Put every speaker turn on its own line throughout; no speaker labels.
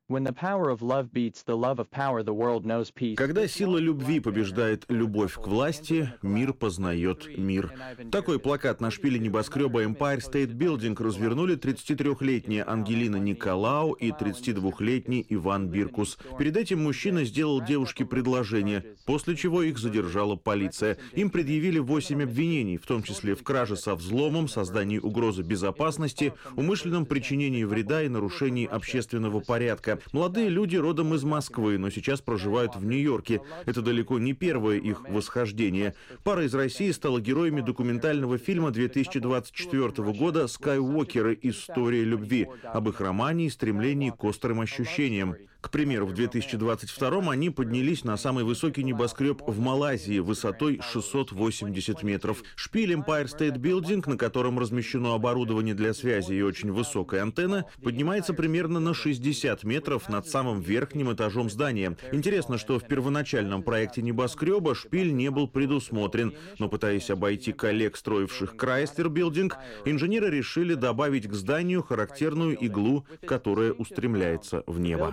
Когда сила любви побеждает любовь к власти, мир познает мир. Такой плакат на шпиле небоскреба Empire State Building развернули 33-летняя Ангелина Николау и 32-летний Иван Биркус. Перед этим мужчина сделал девушке предложение, после чего их задержала полиция. Им предъявили 8 обвинений, в том числе в краже со взломом, создании угрозы безопасности, умышленном причинении вреда и нарушении общественного порядка. Молодые люди родом из Москвы, но сейчас проживают в Нью-Йорке. Это далеко не первое их восхождение. Пара из России стала героями документального фильма 2024 года «Скайуокеры. История любви» об их романе и стремлении к острым ощущениям. К примеру, в 2022 они поднялись на самый высокий небоскреб в Малайзии высотой 680 метров. Шпиль Empire State Building, на котором размещено оборудование для связи и очень высокая антенна, поднимается примерно на 60 метров над самым верхним этажом здания. Интересно, что в первоначальном проекте небоскреба шпиль не был предусмотрен, но, пытаясь обойти коллег, строивших Chrysler Building, инженеры решили добавить к зданию характерную иглу, которая устремляется в небо.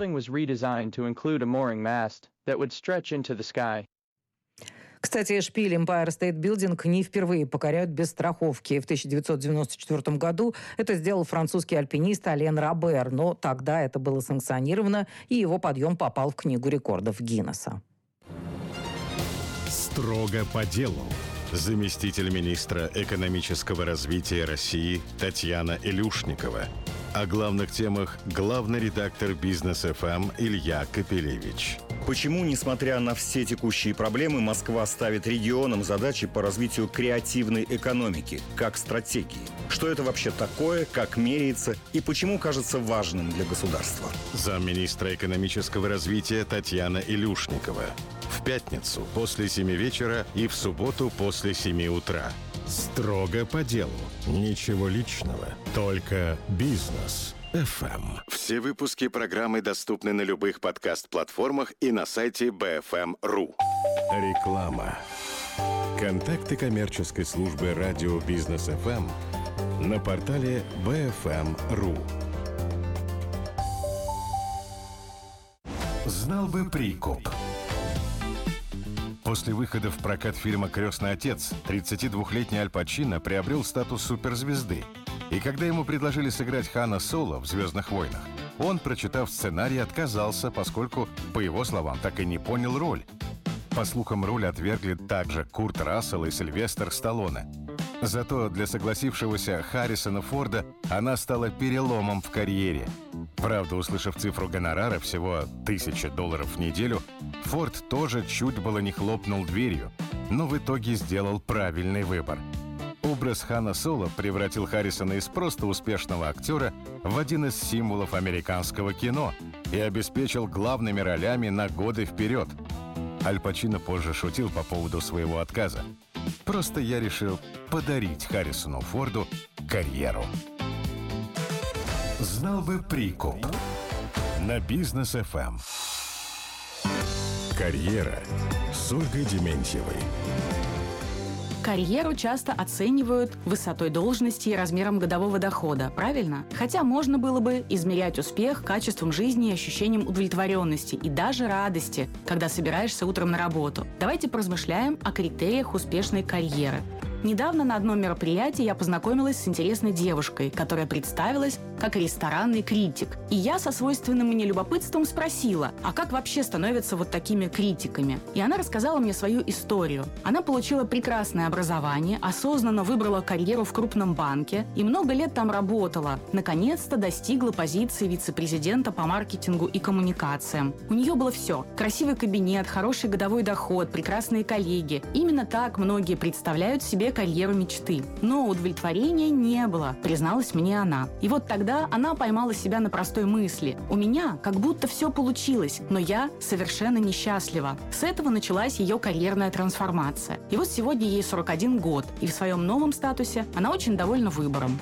Кстати, шпиль Empire State Building не впервые покоряют без страховки. В 1994 году это сделал французский альпинист Ален Робер, но тогда это было санкционировано, и его подъем попал в Книгу рекордов Гиннесса.
Строго по делу. Заместитель министра экономического развития России Татьяна Илюшникова. О главных темах главный редактор Бизнес ФМ Илья Капелевич.
Почему, несмотря на все текущие проблемы, Москва ставит регионам задачи по развитию креативной экономики, как стратегии? Что это вообще такое, как меряется и почему кажется важным для государства?
Замминистра экономического развития Татьяна Илюшникова. В пятницу после 7 вечера и в субботу после 7 утра. Строго по делу. Ничего личного. Только бизнес. ФМ. Все выпуски программы доступны на любых подкаст-платформах и на сайте BFM.ru. Реклама. Контакты коммерческой службы радио Бизнес ФМ на портале BFM.ru. Знал бы прикуп. После выхода в прокат фильма «Крестный отец» 32-летний Аль Пачино приобрел статус суперзвезды. И когда ему предложили сыграть Хана Соло в «Звездных войнах», он, прочитав сценарий, отказался, поскольку, по его словам, так и не понял роль. По слухам, роль отвергли также Курт Рассел и Сильвестр Сталлоне. Зато для согласившегося Харрисона Форда она стала переломом в карьере. Правда, услышав цифру гонорара всего $1000 в неделю, Форд тоже чуть было не хлопнул дверью, но в итоге сделал правильный выбор. Образ Хана Соло превратил Харрисона из просто успешного актера в один из символов американского кино и обеспечил главными ролями на годы вперед. Аль Пачино позже шутил по поводу своего отказа. «Просто я решил подарить Харрисону Форду карьеру». Знал бы прикуп. На Бизнес ФМ. Карьера с Ольгой Дементьевой.
Карьеру часто оценивают высотой должности и размером годового дохода, правильно? Хотя можно было бы измерять успех качеством жизни и ощущением удовлетворенности и даже радости, когда собираешься утром на работу. Давайте поразмышляем о критериях успешной карьеры. Недавно на одном мероприятии я познакомилась с интересной девушкой, которая представилась как ресторанный критик. И я со свойственным мне любопытством спросила, а как вообще становятся вот такими критиками? И она рассказала мне свою историю. Она получила прекрасное образование, осознанно выбрала карьеру в крупном банке и много лет там работала. Наконец-то достигла позиции вице-президента по маркетингу и коммуникациям. У нее было все. Красивый кабинет, хороший годовой доход, прекрасные коллеги. Именно так многие представляют себе карьеру мечты. Но удовлетворения не было, призналась мне она. И вот тогда она поймала себя на простой мысли. У меня как будто все получилось, но я совершенно несчастлива. С этого началась ее карьерная трансформация. И вот сегодня ей 41 год, и в своем новом статусе она очень довольна выбором.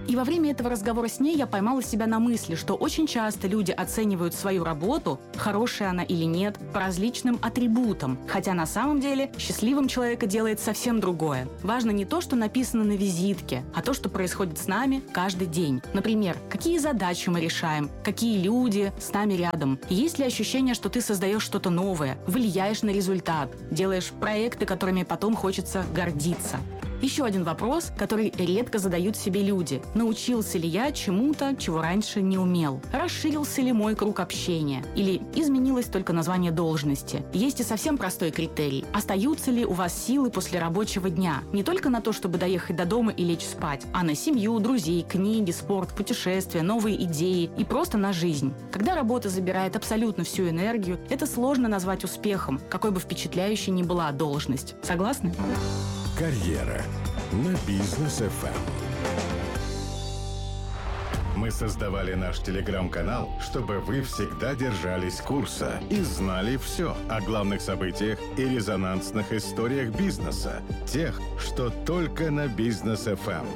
И во время этого разговора с ней я поймала себя на мысли, что очень часто люди оценивают свою работу, хорошая она или нет, по различным атрибутам, хотя на самом деле счастливым человека делает совсем другое. Важно не то, что написано на визитке, а то, что происходит с нами каждый день. Например, какие задачи мы решаем, какие люди с нами рядом. Есть ли ощущение, что ты создаешь что-то новое, влияешь на результат, делаешь проекты, которыми потом хочется гордиться. Еще один вопрос, который редко задают себе люди. Научился ли я чему-то, чего раньше не умел? Расширился ли мой круг общения? Или изменилось только название должности? Есть и совсем простой критерий. Остаются ли у вас силы после рабочего дня? Не только на то, чтобы доехать до дома и лечь спать, а на семью, друзей, книги, спорт, путешествия, новые идеи и просто на жизнь. Когда работа забирает абсолютно всю энергию, это сложно назвать успехом, какой бы впечатляющей ни была должность. Согласны?
Карьера на Бизнес ФМ. Мы создавали наш телеграм-канал, чтобы вы всегда держались курса и знали все о главных событиях и резонансных историях бизнеса, тех, что только на Бизнес ФМ.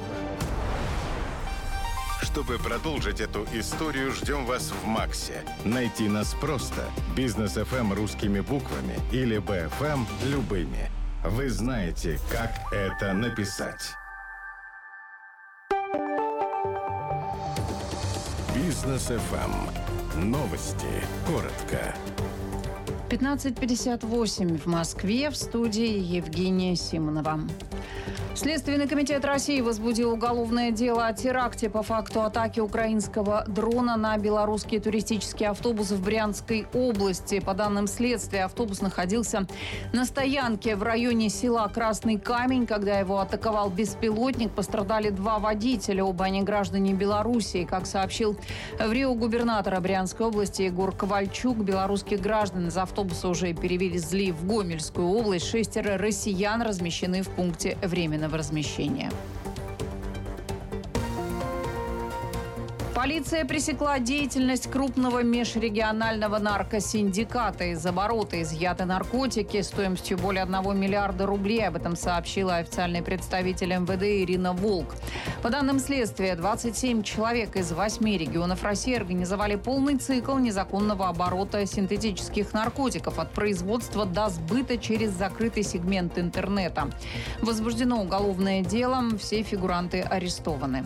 Чтобы продолжить эту историю, ждем вас в Максе. Найти нас просто. Бизнес ФМ русскими буквами или БФМ любыми. Вы знаете, как это написать. Бизнес ФМ. Новости. Коротко.
15:58 в Москве. В студии Евгения Симонова. Следственный комитет России возбудил уголовное дело о теракте по факту атаки украинского дрона на белорусские туристические автобусы в Брянской области. По данным следствия, автобус находился на стоянке в районе села Красный Камень. Когда его атаковал беспилотник, пострадали 2 водителя. Оба они граждане Белоруссии. Как сообщил в Рио губернатора Брянской области Егор Ковальчук, белорусских граждан из автобуса уже перевезли в Гомельскую область. 6 россиян размещены в пункте временного размещения. Полиция пресекла деятельность крупного межрегионального наркосиндиката. Из оборота изъяты наркотики стоимостью более 1 миллиарда рублей. Об этом сообщила официальный представитель МВД Ирина Волк. По данным следствия, 27 человек из 8 регионов России организовали полный цикл незаконного оборота синтетических наркотиков от производства до сбыта через закрытый сегмент интернета. Возбуждено уголовное дело. Все фигуранты арестованы.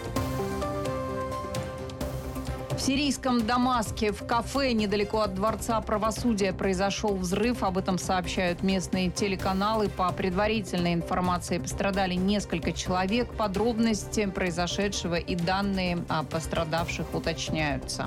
В сирийском Дамаске в кафе недалеко от Дворца правосудия произошел взрыв. Об этом сообщают местные телеканалы. По предварительной информации пострадали несколько человек. Подробности произошедшего и данные о пострадавших уточняются.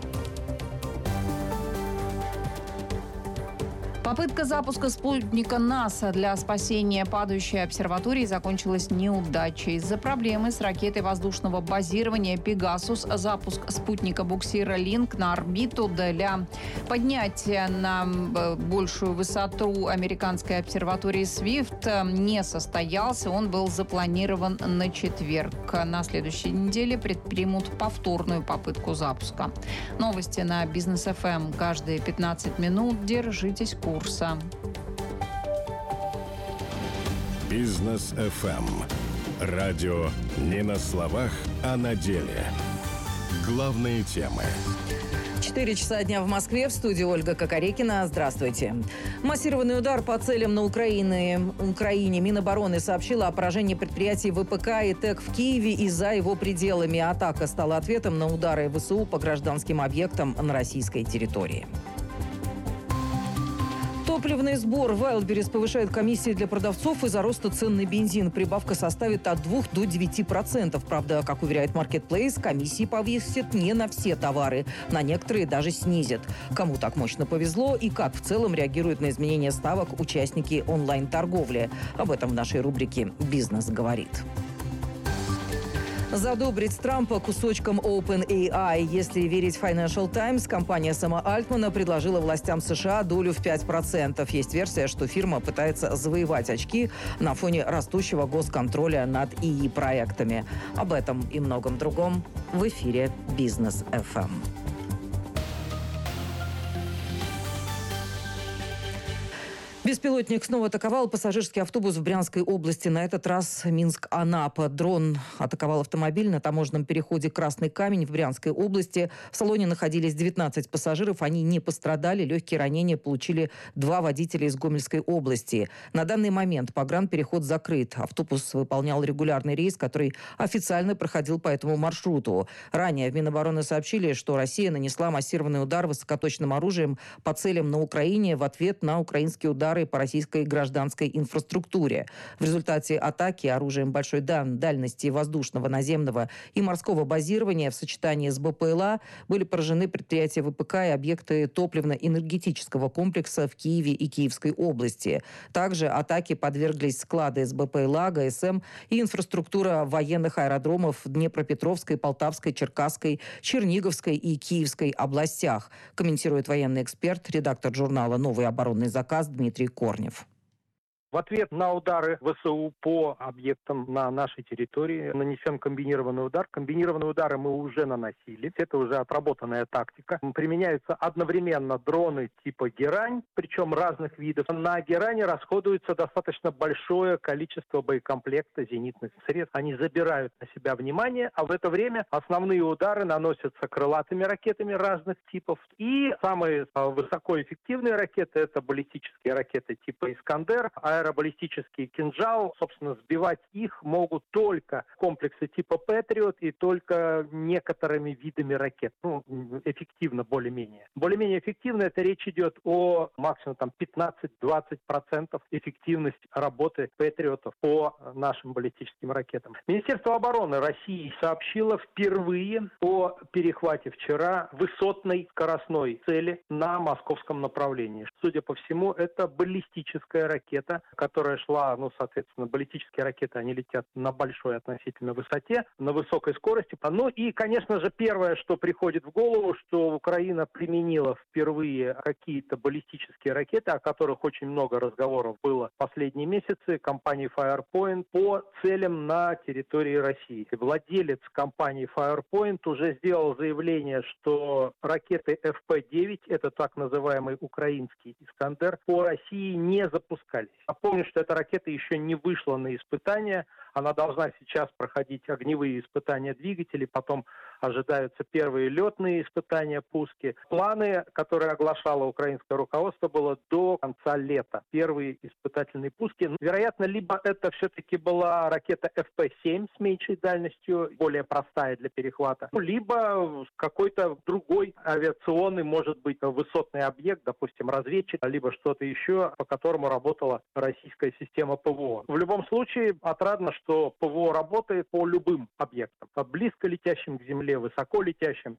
Попытка запуска спутника НАСА для спасения падающей обсерватории закончилась неудачей. Из-за проблемы с ракетой воздушного базирования «Пегасус» запуск спутника-буксира «Линк» на орбиту для поднятия на большую высоту американской обсерватории «Свифт» не состоялся. Он был запланирован на четверг. На следующей неделе предпримут повторную попытку запуска. Новости на Бизнес ФМ каждые 15 минут. Держитесь курса.
Бизнес ФМ. Радио не на словах, а на деле. Главные темы.
4 часа дня в Москве. В студии Ольга Кокорекина. Здравствуйте. Массированный удар по целям на Украине. Минобороны сообщила о поражении предприятий ВПК и ТЭК в Киеве и за его пределами. Атака стала ответом на удары ВСУ по гражданским объектам на российской территории. Топливный сбор. Wildberries повышает комиссии для продавцов из-за роста цен на бензин. Прибавка составит от 2 до 9%. Правда, как уверяет Marketplace, комиссии повесят не на все товары. На некоторые даже снизят. Кому так мощно повезло и как в целом реагируют на изменения ставок участники онлайн-торговли. Об этом в нашей рубрике «Бизнес говорит». Задобрить Трампа кусочком OpenAI. Если верить Financial Times, компания Сэма Альтмана предложила властям США долю в 5%. Есть версия, что фирма пытается завоевать очки на фоне растущего госконтроля над ИИ-проектами. Об этом и многом другом в эфире Бизнес ФМ. Беспилотник снова атаковал пассажирский автобус в Брянской области. На этот раз Минск-Анапа. Дрон атаковал автомобиль на таможенном переходе «Красный камень» в Брянской области. В салоне находились 19 пассажиров. Они не пострадали. Легкие ранения получили 2 водителя из Гомельской области. На данный момент погранпереход закрыт. Автобус выполнял регулярный рейс, который официально проходил по этому маршруту. Ранее в Минобороны сообщили, что Россия нанесла массированный удар высокоточным оружием по целям на Украине в ответ на украинские удары по российской гражданской инфраструктуре. В результате атаки оружием большой дальности воздушного, наземного и морского базирования в сочетании с БПЛА были поражены предприятия ВПК и объекты топливно-энергетического комплекса в Киеве и Киевской области. Также атаке подверглись склады с БПЛА, ГСМ и инфраструктура военных аэродромов в Днепропетровской, Полтавской, Черкасской, Черниговской и Киевской областях, комментирует военный эксперт, редактор журнала «Новый оборонный заказ» Дмитрий Корнев.
В ответ на удары ВСУ по объектам на нашей территории нанесен комбинированный удар. Комбинированные удары мы уже наносили. Это уже отработанная тактика. Применяются одновременно дроны типа «Герань», причем разных видов. На «Герани» расходуется достаточно большое количество боекомплекта зенитных средств. Они забирают на себя внимание, а в это время основные удары наносятся крылатыми ракетами разных типов. И самые высокоэффективные ракеты – это баллистические ракеты типа «Искандер», аэробаллистический «Кинжал». Собственно, сбивать их могут только комплексы типа «Патриот» и только некоторыми видами ракет. Эффективно более-менее. Более-менее эффективно это речь идет о максимум 15-20% эффективность работы «Патриотов» по нашим баллистическим ракетам. Министерство обороны России сообщило впервые о перехвате вчера высотной скоростной цели на московском направлении. Судя по всему, это баллистическая ракета, которая шла, соответственно, баллистические ракеты, они летят на большой относительно высоте, на высокой скорости. И, конечно же, первое, что приходит в голову, что Украина применила впервые какие-то баллистические ракеты, о которых очень много разговоров было в последние месяцы, компании Firepoint, по целям на территории России. Владелец компании Firepoint уже сделал заявление, что ракеты ФП-9, это так называемый украинский «Искандер», по России не запускались. Напомню, что эта ракета еще не вышла на испытания. Она должна сейчас проходить огневые испытания двигателей, потом ожидаются первые летные испытания, пуски. Планы, которые оглашало украинское руководство, было до конца лета. Первые испытательные пуски. Вероятно, либо это все-таки была ракета ФП-7 с меньшей дальностью, более простая для перехвата, либо какой-то другой авиационный, может быть, высотный объект, допустим, разведчик, либо что-то еще, по которому работала российская система ПВО. В любом случае, отрадно, что ПВО работает по любым объектам, близко летящим к земле, высоко летящим.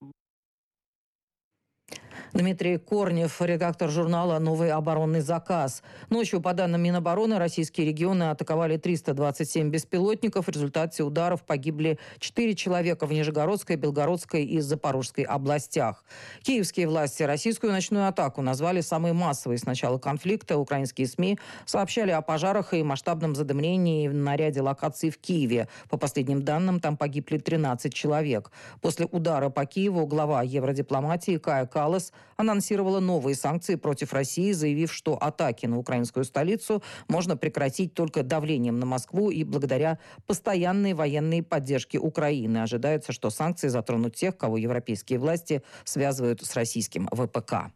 Дмитрий Корнев, редактор журнала «Новый оборонный заказ». Ночью, по данным Минобороны, российские регионы атаковали 327 беспилотников. В результате ударов погибли 4 человека в Нижегородской, Белгородской и Запорожской областях. Киевские власти российскую ночную атаку назвали самой массовой с начала конфликта. Украинские СМИ сообщали о пожарах и масштабном задымлении на ряде локаций в Киеве. По последним данным, там погибли 13 человек. После удара по Киеву глава евродипломатии Кая Каллас анонсировала новые санкции против России, заявив, что атаки на украинскую столицу можно прекратить только давлением на Москву и благодаря постоянной военной поддержке Украины. Ожидается, что санкции затронут тех, кого европейские власти связывают с российским ВПК.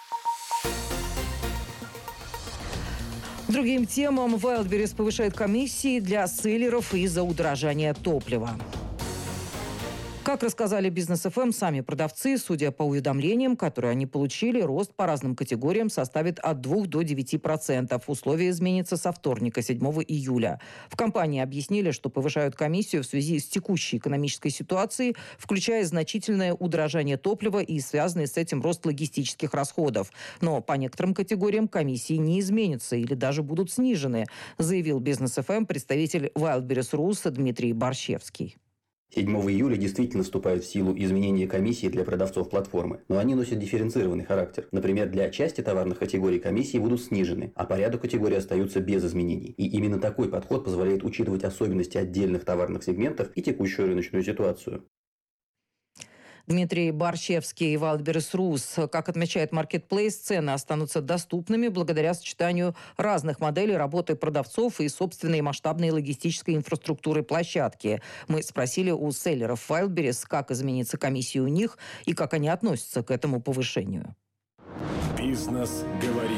Другим темам. Wildberries повышает комиссии для селлеров из-за удорожания топлива. Как рассказали Бизнес ФМ сами продавцы, судя по уведомлениям, которые они получили, рост по разным категориям составит от 2 до 9%. Условия изменятся со вторника, 7 июля. В компании объяснили, что повышают комиссию в связи с текущей экономической ситуацией, включая значительное удорожание топлива и связанный с этим рост логистических расходов. Но по некоторым категориям комиссии не изменятся или даже будут снижены, заявил Бизнес ФМ представитель Wildberries Rus Дмитрий Борщевский.
7 июля действительно вступают в силу изменения комиссии для продавцов платформы, но они носят дифференцированный характер. Например, для части товарных категорий комиссии будут снижены, а по ряду категорий остаются без изменений. И именно такой подход позволяет учитывать особенности отдельных товарных сегментов и текущую рыночную ситуацию.
Дмитрий Борщевский, Wildberries Rus. Как отмечает Marketplace, цены останутся доступными благодаря сочетанию разных моделей работы продавцов и собственной масштабной логистической инфраструктуры площадки. Мы спросили у селлеров Wildberries, как изменится комиссия у них и как они относятся к этому повышению.
Бизнес говорит.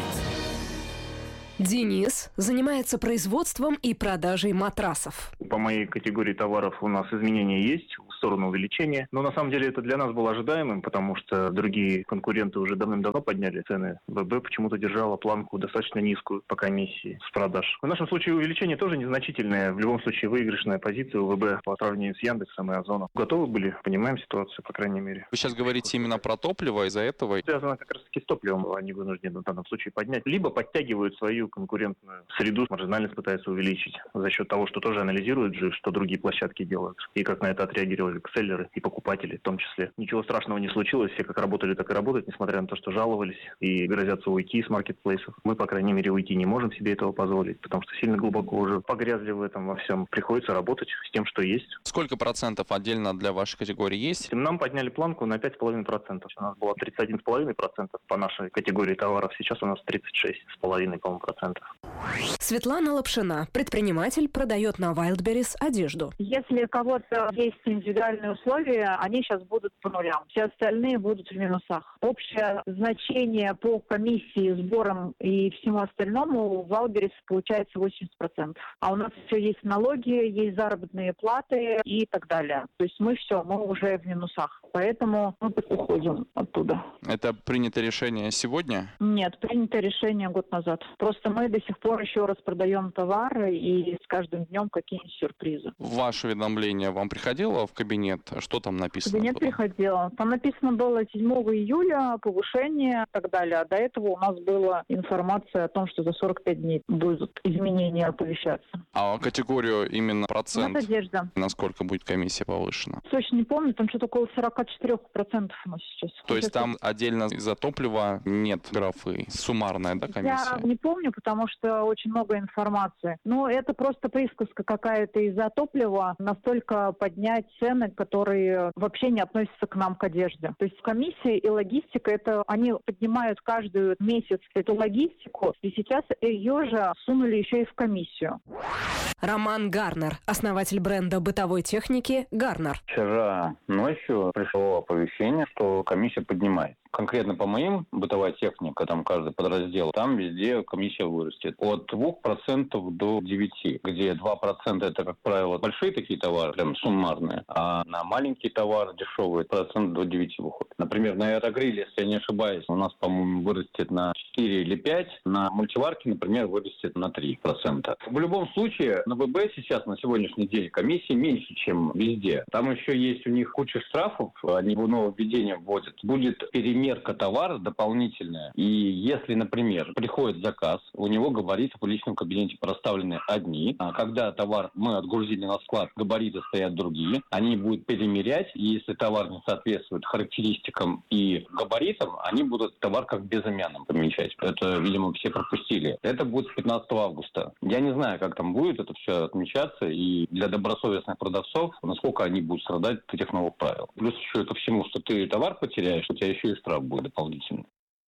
Денис занимается производством и продажей матрасов.
По моей категории товаров у нас изменения есть в сторону увеличения. Но на самом деле это для нас было ожидаемым, потому что другие конкуренты уже давным-давно подняли цены. ВБ почему-то держала планку достаточно низкую по комиссии с продаж. В нашем случае увеличение тоже незначительное. В любом случае выигрышная позиция у ВБ по сравнению с Яндексом и Озоном. Готовы были, понимаем ситуацию, по крайней мере.
Вы сейчас говорите именно про топливо, из-за этого?
Связано как раз таки с топливом. Они вынуждены в данном случае поднять. Либо подтягивают свою конкурентную среду, маржинальность пытаются увеличить за счет того, что тоже анализируют же, что другие площадки делают. И как на это отреагировали селлеры и покупатели в том числе. Ничего страшного не случилось. Все как работали, так и работают, несмотря на то, что жаловались и грозятся уйти с маркетплейсов. Мы, по крайней мере, уйти не можем себе этого позволить, потому что сильно глубоко уже погрязли в этом во всем. Приходится работать с тем, что есть.
Сколько процентов отдельно для вашей категории есть?
Нам подняли планку на 5,5%. У нас было 31,5% по нашей категории товаров. Сейчас у нас 36,5%, по-моему, процентов.
Светлана Лапшина, предприниматель, продает на Wildberries одежду.
Если у кого-то есть индивидуальные условия, они сейчас будут по нулям. Все остальные будут в минусах. Общее значение по комиссии, сборам и всему остальному в Wildberries получается 80%. А у нас еще есть налоги, есть заработные платы и так далее. То есть мы уже в минусах. Поэтому мы уходим оттуда.
Это принято решение сегодня?
Нет, принято решение год назад. Просто мы до сих пор еще распродаем товары и с каждым днем какие-нибудь сюрпризы.
Ваше уведомление вам приходило в кабинет? Что там написано?
В кабинет приходило. Там написано было 7 июля повышение и так далее. А до этого у нас была информация о том, что за 45 дней будут изменения оповещаться.
А категорию именно процент?
Это одежда.
Насколько будет комиссия повышена?
Точно не помню, там что-то около 44% у нас сейчас.
То есть там отдельно из-за топлива нет графы, суммарная, да, комиссия?
Я не помню, потому что очень много информации. Но это просто присказка какая-то из-за топлива настолько поднять цены, которые вообще не относятся к нам, к одежде. То есть комиссия и логистика, это они поднимают каждый месяц эту логистику, и сейчас ее же сунули еще и в комиссию.
Роман Гарнер, основатель бренда бытовой техники «Гарнер».
Вчера ночью пришло оповещение, что комиссия поднимается. Конкретно по моим бытовая техника, там каждый подраздел, там везде комиссия вырастет. От 2% до 9%, где 2% это, как правило, большие такие товары, прям суммарные, а на маленькие товары дешевые процент до 9% выходит. Например, на аэрогриле, если я не ошибаюсь, у нас, по-моему, вырастет на 4 или 5, на мультиварке, например, вырастет на 3%. В любом случае, на ВБ сейчас, на сегодняшний день, комиссии меньше, чем везде. Там еще есть у них куча штрафов, они нововведения вводят. Будет перемерка товара дополнительная. И если, например, приходит заказ, у него габариты в личном кабинете проставлены одни, а когда товар мы отгрузили на склад, габариты стоят другие, они будут перемерять, и если товар не соответствует характеристикам и габаритам, они будут товар как безымянным помечать. Это, видимо, все пропустили. Это будет с 15 августа. Я не знаю, как там будет это все отмечаться, и для добросовестных продавцов, насколько они будут страдать от этих новых правил. Плюс еще ко всему, что ты товар потеряешь, у тебя еще и штраф будет дополнительно.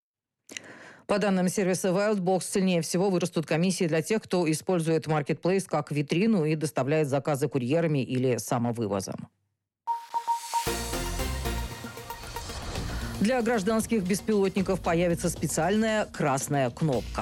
По данным сервиса Wildbox, сильнее всего вырастут комиссии для тех, кто использует Marketplace как витрину и доставляет заказы курьерами или самовывозом. Для гражданских беспилотников появится специальная красная кнопка.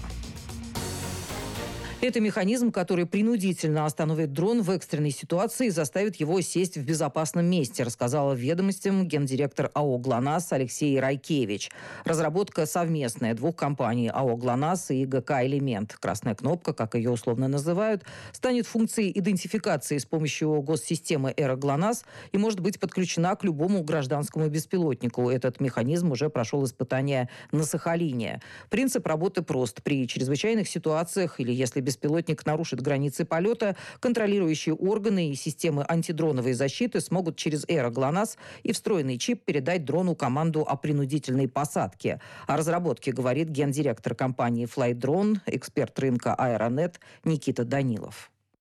Это механизм, который принудительно остановит дрон в экстренной ситуации и заставит его сесть в безопасном месте, рассказала ведомостям гендиректор АО «ГЛОНАСС» Алексей Райкевич. Разработка совместная двух компаний АО «ГЛОНАСС» и ГК «Элемент». Красная кнопка, как ее условно называют, станет функцией идентификации с помощью госсистемы «Эра ГЛОНАСС» и может быть подключена к любому гражданскому беспилотнику. Этот механизм уже прошел испытания на Сахалине. Принцип работы прост. При чрезвычайных ситуациях или если беспилотник нарушит границы полета, контролирующие органы и системы антидроновой защиты смогут через «Эра ГЛОНАСС» и встроенный чип передать дрону команду о принудительной посадке. О разработке говорит гендиректор компании FlightDrone, эксперт рынка Аэронет Никита Данилов.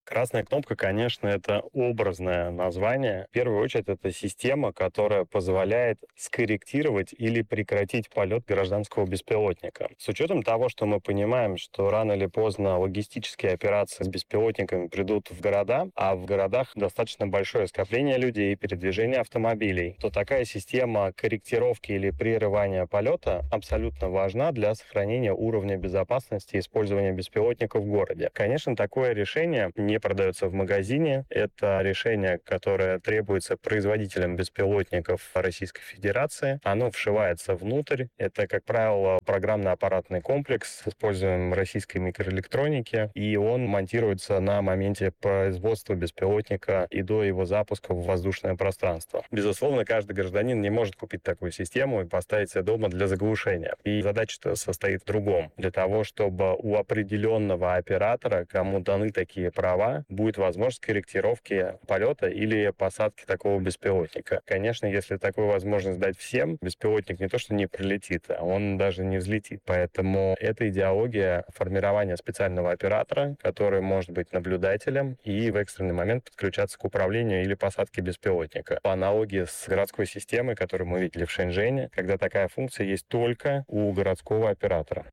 Красная кнопка, конечно, это образное название. В первую очередь, это система, которая позволяет скорректировать или прекратить полет гражданского беспилотника. С учетом того, что мы понимаем, что рано или поздно логистические операции с беспилотниками придут в города, а в городах достаточно большое скопление людей и передвижение автомобилей, то такая система корректировки или прерывания полета абсолютно важна для сохранения уровня безопасности использования беспилотников в городе. Конечно, такое решение не продается в магазине. Это решение, которое требуется производителям беспилотников Российской Федерации. Оно вшивается внутрь. Это, как правило, программно-аппаратный комплекс с использованием российской микроэлектроники, и он монтируется на моменте производства беспилотника и до его запуска в воздушное пространство. Безусловно, каждый гражданин не может купить такую систему и поставить себе дома для заглушения. И задача состоит в другом. Для того, чтобы у определенного оператора, кому даны такие права, будет возможность корректировки полета или посадки такого беспилотника. Конечно, если такую возможность дать всем, беспилотник не то что не прилетит, а он даже не взлетит. Поэтому это идеология формирования специального оператора, который может быть наблюдателем и в экстренный момент подключаться к управлению или посадке беспилотника. По аналогии с городской системой, которую мы видели в Шэньчжэне, когда такая функция есть только у городского оператора.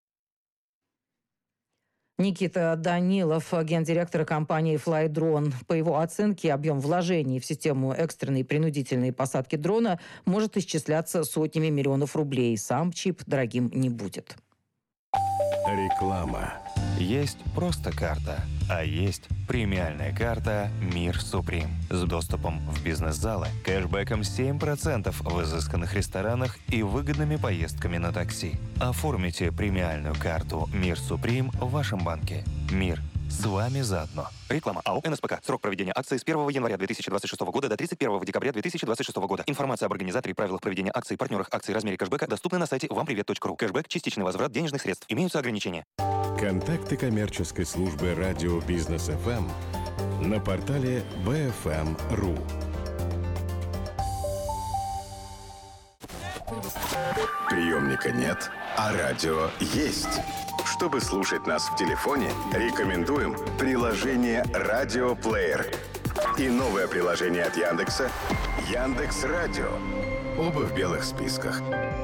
Никита Данилов, гендиректор компании Flydrone. По его оценке, объем вложений в систему экстренной принудительной посадки дрона может исчисляться сотнями миллионов рублей. Сам чип дорогим не будет.
Реклама. Есть просто карта, а есть премиальная карта «Мир Суприм» с доступом в бизнес-залы, кэшбэком 7% в изысканных ресторанах и выгодными поездками на такси. Оформите премиальную карту «Мир Суприм» в вашем банке. Мир с вами заодно.
Реклама. АО «НСПК». Срок проведения акции с 1 января 2026 года до 31 декабря 2026 года. Информация об организаторе и правилах проведения акций, партнерах акций, размере кэшбэка доступны на сайте вампривет.ру. Кэшбэк – частичный возврат денежных средств. Имеются ограничения.
Контакты коммерческой службы радио Бизнес ФМ на портале bfm.ru.
Приемника нет, а радио есть. Чтобы слушать нас в телефоне, рекомендуем приложение «Радиоплеер» и новое приложение от Яндекса «Яндекс.Радио». Оба в белых списках.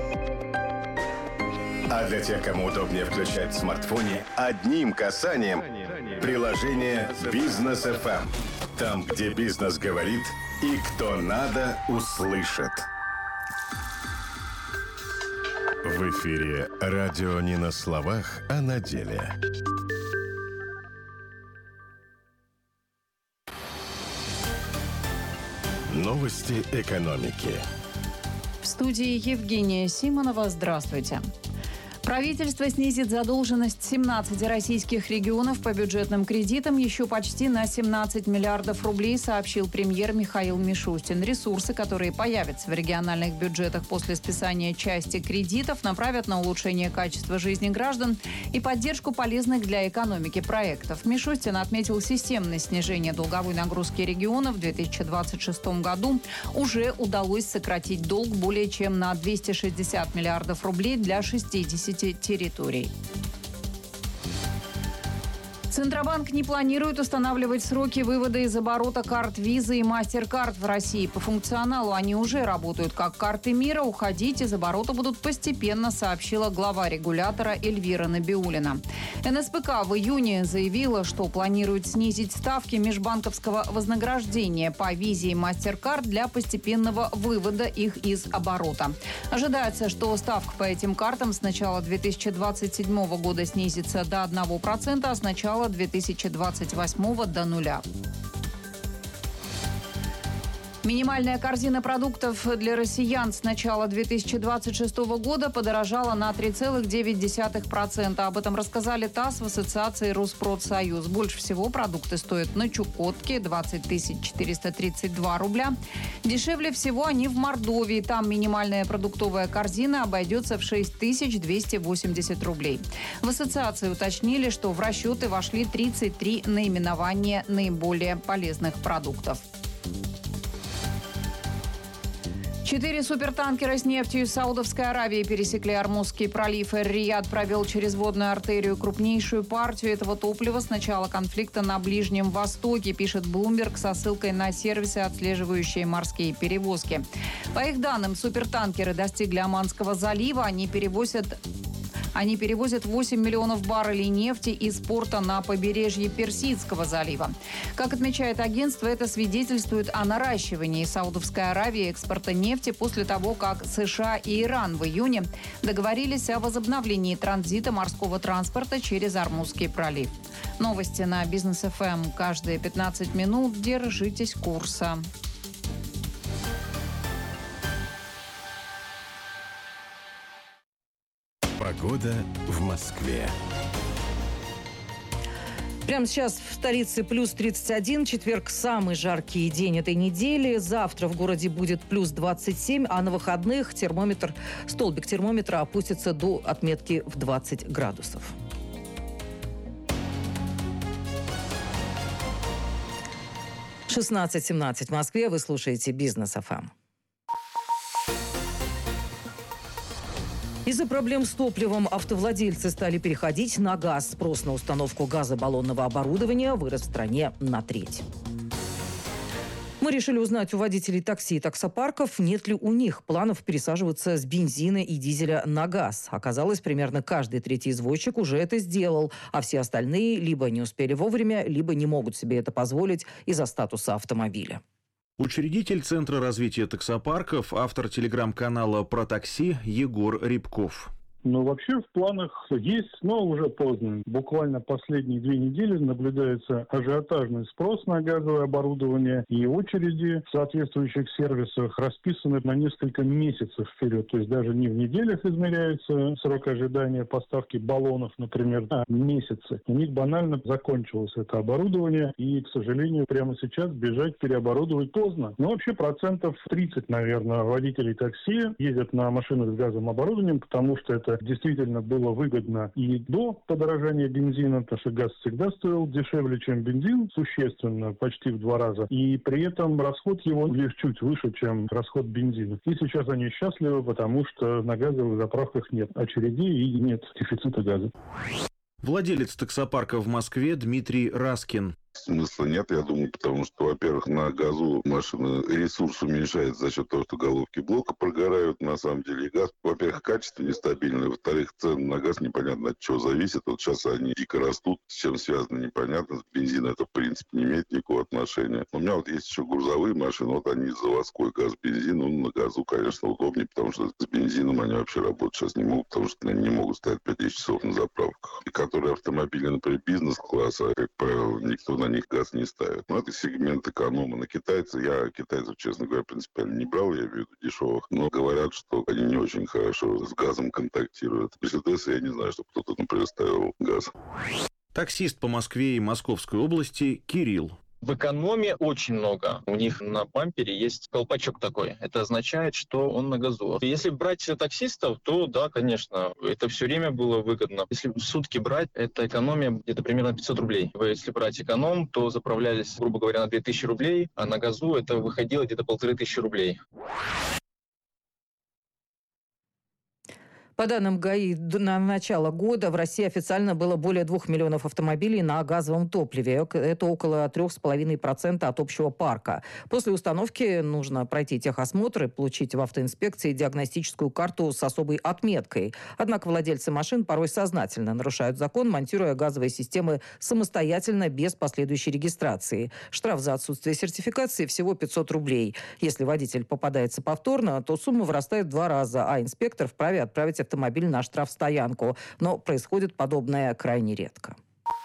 А для тех, кому удобнее включать в смартфоне, одним касанием приложение «Бизнес ФМ». Там, где бизнес говорит и кто надо, услышит.
В эфире радио не на словах, а на деле. Новости экономики.
В студии Евгения Симонова. Здравствуйте. Правительство снизит задолженность 17 российских регионов по бюджетным кредитам еще почти на 17 миллиардов рублей, сообщил премьер Михаил Мишустин. Ресурсы, которые появятся в региональных бюджетах после списания части кредитов, направят на улучшение качества жизни граждан и поддержку полезных для экономики проектов. Мишустин отметил системное снижение долговой нагрузки регионов. В 2026 году уже удалось сократить долг более чем на 260 миллиардов рублей для 60 территорий. Центробанк не планирует устанавливать сроки вывода из оборота карт Visa и MasterCard в России. По функционалу они уже работают как карты мира. Уходить из оборота будут постепенно, сообщила глава регулятора Эльвира Набиуллина. НСПК в июне заявила, что планирует снизить ставки межбанковского вознаграждения по Visa и MasterCard для постепенного вывода их из оборота. Ожидается, что ставка по этим картам с начала 2027 года снизится до 1%, а с начала 2028 до 0. Минимальная корзина продуктов для россиян с начала 2026 года подорожала на 3,9%. Об этом рассказали ТАСС в ассоциации Росспродсоюз. Больше всего продукты стоят на Чукотке – 20 432 рубля. Дешевле всего они в Мордовии. Там минимальная продуктовая корзина обойдется в 6 280 рублей. В ассоциации уточнили, что в расчеты вошли 33 наименования наиболее полезных продуктов. 4 супертанкера с нефтью из Саудовской Аравии пересекли Ормузский пролив. Эр-Рияд провел через водную артерию крупнейшую партию этого топлива с начала конфликта на Ближнем Востоке, пишет Bloomberg со ссылкой на сервисы, отслеживающие морские перевозки. По их данным, супертанкеры достигли Оманского залива. Они перевозят 8 миллионов баррелей нефти из порта на побережье Персидского залива. Как отмечает агентство, это свидетельствует о наращивании Саудовской Аравии экспорта нефти после того, как США и Иран в июне договорились о возобновлении транзита морского транспорта через Ормузский пролив. Новости на Бизнес ФМ. Каждые 15 минут держитесь курса.
Погода в Москве.
Прямо сейчас в столице плюс 31. Четверг – самый жаркий день этой недели. Завтра в городе будет плюс 27, а на выходных столбик термометра опустится до отметки в 20 градусов. — 16:17 в Москве. Вы слушаете «Бизнес ФМ». Из-за проблем с топливом автовладельцы стали переходить на газ. Спрос на установку газобаллонного оборудования вырос в стране на треть. Мы решили узнать у водителей такси и таксопарков, нет ли у них планов пересаживаться с бензина и дизеля на газ. Оказалось, примерно каждый третий извозчик уже это сделал, а все остальные либо не успели вовремя, либо не могут себе это позволить из-за статуса автомобиля.
Учредитель Центра развития таксопарков, автор телеграм-канала «Про такси» Егор Рябков.
Ну, вообще в планах есть, но уже поздно. Буквально последние 2 недели наблюдается ажиотажный спрос на газовое оборудование, и очереди в соответствующих сервисах расписаны на несколько месяцев вперед. То есть даже не в неделях измеряется срок ожидания поставки баллонов, например, а месяцы. У них банально закончилось это оборудование, и, к сожалению, прямо сейчас бежать переоборудовать поздно. Но вообще 30%, наверное, водителей такси ездят на машинах с газовым оборудованием, потому что это действительно было выгодно и до подорожания бензина, потому что газ всегда стоил дешевле, чем бензин, существенно, почти в 2 раза. И при этом расход его лишь чуть выше, чем расход бензина. И сейчас они счастливы, потому что на газовых заправках нет очередей и нет дефицита газа.
Владелец таксопарка в Москве Дмитрий Раскин.
Смысла нет, я думаю, потому что, во-первых, на газу машина ресурс уменьшается за счет того, что головки блока прогорают. На самом деле газ, во-первых, качество нестабильное, во-вторых, цены на газ непонятно от чего зависят. Вот сейчас они дико растут, с чем связано непонятно. Бензин это, в принципе, не имеет никакого отношения. У меня вот есть еще грузовые машины, вот они заводской газ, бензин, ну, на газу, конечно, удобнее, потому что с бензином они вообще работать сейчас не могут, потому что они не могут стоять 5 часов на заправках. И которые автомобили, например, бизнес-класса, как правило, никто на них газ не ставит. Но это сегмент эконома. На китайцев, я китайцев, честно говоря, принципиально не брал, я имею в виду дешевых, но говорят, что они не очень хорошо с газом контактируют. Мерседесы, я не знаю, чтобы кто-то, например, ставил газ.
Таксист по Москве и Московской области Кирилл.
В экономе очень много. У них на бампере есть колпачок такой. Это означает, что он на газу. Если брать таксистов, то да, конечно, это все время было выгодно. Если в сутки брать, это экономия где-то примерно 500 рублей. Если брать эконом, то заправлялись, грубо говоря, на 2000 рублей, а на газу это выходило где-то 1500 рублей.
По данным ГАИ, на начало года в России официально было более 2 миллионов автомобилей на газовом топливе. Это около 3,5% от общего парка. После установки нужно пройти техосмотр и получить в автоинспекции диагностическую карту с особой отметкой. Однако владельцы машин порой сознательно нарушают закон, монтируя газовые системы самостоятельно, без последующей регистрации. Штраф за отсутствие сертификации всего 500 рублей. Если водитель попадается повторно, то сумма вырастает в 2 раза, а инспектор вправе отправить автомобиль на штрафстоянку. Но происходит подобное крайне редко.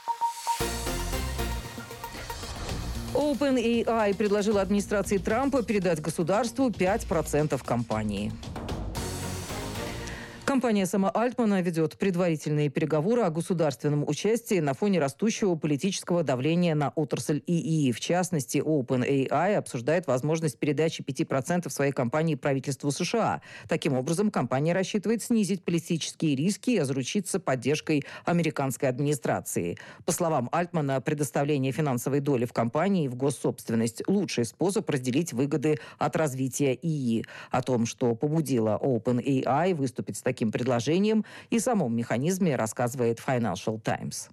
OpenAI предложила администрации Трампа передать государству 5% компании. Компания Сэма Альтмана ведет предварительные переговоры о государственном участии на фоне растущего политического давления на отрасль ИИ. В частности, OpenAI обсуждает возможность передачи 5% своей компании правительству США. Таким образом, компания рассчитывает снизить политические риски и заручиться поддержкой американской администрации. По словам Альтмана, предоставление финансовой доли в компании в госсобственность – лучший способ разделить выгоды от развития ИИ. О том, что побудило OpenAI выступить с таким предложением, и самом механизме рассказывает Financial Times.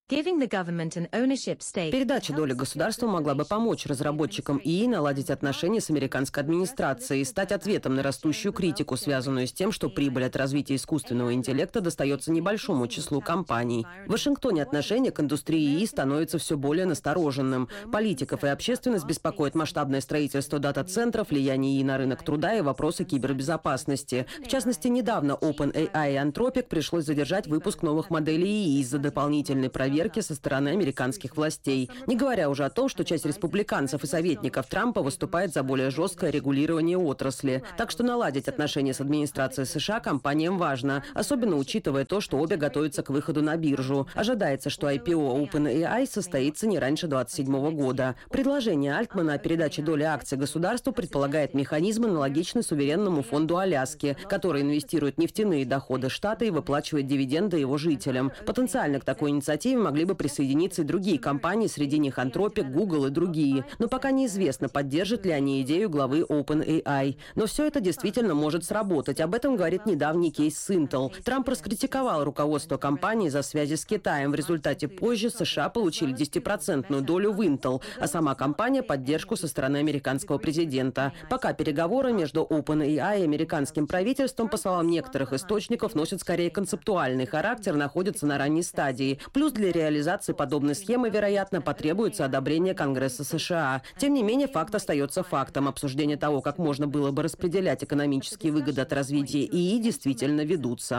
Передача доли государству могла бы помочь разработчикам ИИ наладить отношения с американской администрацией и стать ответом на растущую критику, связанную с тем, что прибыль от развития искусственного интеллекта достается небольшому числу компаний. В Вашингтоне отношение к индустрии ИИ становится все более настороженным. Политиков и общественность беспокоит масштабное строительство дата-центров, влияние ИИ на рынок труда и вопросы кибербезопасности. В частности, недавно OpenAI и Anthropic пришлось задержать выпуск новых моделей ИИ из-за дополнительной проверки со стороны американских властей. Не говоря уже о том, что часть республиканцев и советников Трампа выступает за более жесткое регулирование отрасли. Так что наладить отношения с администрацией США компаниям важно, особенно учитывая то, что обе готовятся к выходу на биржу. Ожидается, что IPO OpenAI состоится не раньше 2027 года. Предложение Альтмана о передаче доли акций государству предполагает механизм, аналогичный суверенному фонду Аляски, который инвестирует в нефтяные доходы штата и выплачивает дивиденды его жителям. Потенциально к такой инициативе могли бы присоединиться и другие компании, среди них Anthropic, Google и другие. Но пока неизвестно, поддержат ли они идею главы OpenAI. Но все это действительно может сработать. Об этом говорит недавний кейс с Intel. Трамп раскритиковал руководство компании за связи с Китаем. В результате позже США получили 10% долю в Intel, а сама компания – поддержку со стороны американского президента. Пока переговоры между OpenAI и американским правительством, по словам некоторых источников, носят скорее концептуальный характер, находятся на ранней стадии. Плюс для реализации подобной схемы, вероятно, потребуется одобрение Конгресса США. Тем не менее, факт остается фактом. Обсуждение того, как можно было бы распределять экономические выгоды от развития ИИ, действительно ведутся.